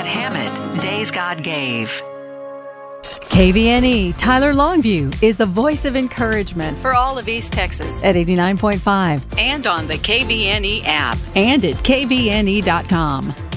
Hammett, Days God Gave. KVNE Tyler Longview is the voice of encouragement for all of East Texas at 89.5 and on the KVNE app and at kvne.com.